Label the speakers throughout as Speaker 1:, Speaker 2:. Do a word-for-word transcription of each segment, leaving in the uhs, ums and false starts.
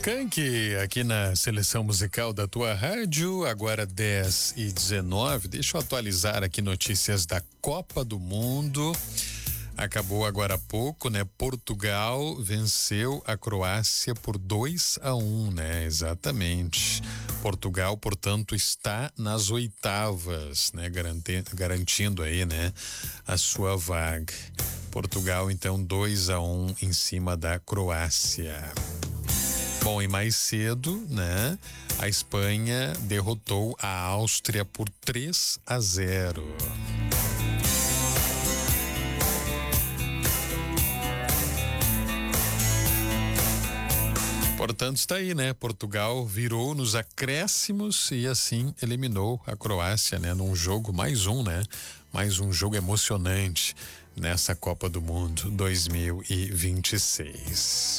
Speaker 1: Skank aqui na seleção musical da tua rádio, agora dez e dezenove. Deixa eu atualizar aqui notícias da Copa do Mundo. Acabou agora há pouco, né? Portugal venceu a Croácia por dois a um, né? Exatamente. Portugal, portanto, está nas oitavas, né? Garantindo, garantindo aí, né? A sua vaga. Portugal, então, dois a um em cima da Croácia. Bom, e mais cedo, né? A Espanha derrotou a Áustria por três a zero. Portanto, está aí, né? Portugal virou nos acréscimos e assim eliminou a Croácia, né? Num jogo, mais um, né? Mais um jogo emocionante nessa Copa do Mundo dois mil e vinte e seis.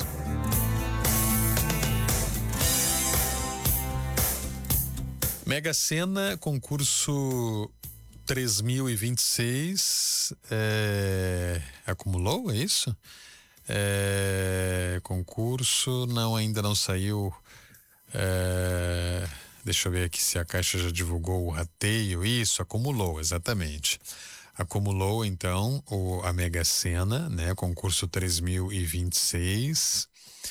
Speaker 1: Mega Sena, concurso três mil e vinte e seis, é, acumulou, é isso? É, concurso, não, ainda não saiu. É, deixa eu ver aqui se a Caixa já divulgou o rateio. Isso, acumulou, exatamente. Acumulou, então, o, a Mega Sena, né? Concurso três mil e vinte e seis.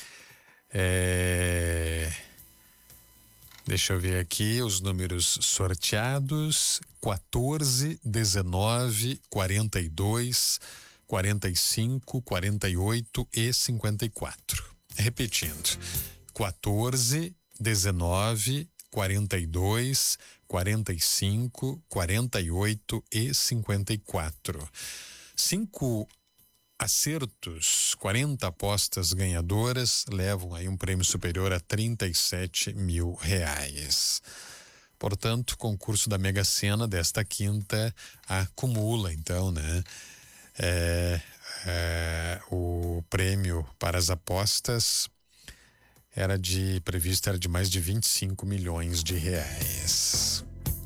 Speaker 1: É... Deixa eu ver aqui os números sorteados: quatorze, dezenove, quarenta e dois, quarenta e cinco, quarenta e oito e cinquenta e quatro. Repetindo: quatorze, dezenove, quarenta e dois, quarenta e cinco, quarenta e oito e cinquenta e quatro. Cinco acertos, quarenta apostas ganhadoras levam aí um prêmio superior a trinta e sete mil reais. Portanto, concurso da Mega Sena desta quinta acumula, então, né? É, é, o prêmio para as apostas era de previsto era de mais de vinte e cinco milhões de reais.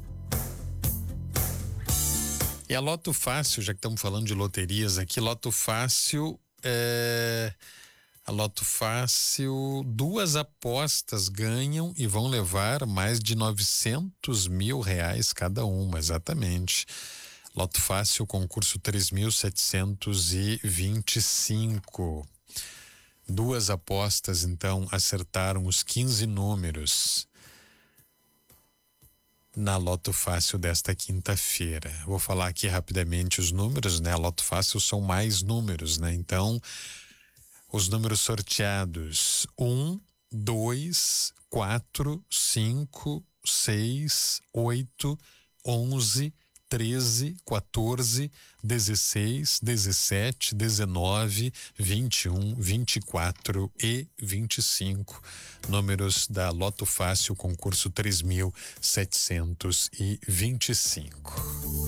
Speaker 1: E a Loto Fácil, já que estamos falando de loterias aqui, Loto Fácil, é, a Loto Fácil, duas apostas ganham e vão levar mais de novecentos mil reais cada uma, exatamente. Loto Fácil, concurso três mil setecentos e vinte e cinco. Duas apostas, então, acertaram os quinze números na Loto Fácil desta quinta-feira. Vou falar aqui rapidamente os números, né? A Loto Fácil são mais números, né? Então, os números sorteados: um, dois, quatro, cinco, seis, oito, onze, treze, quatorze, dezesseis, dezessete, dezenove, vinte e um, vinte e quatro e vinte e cinco. Números da Loto Fácil, concurso três mil setecentos e vinte e cinco.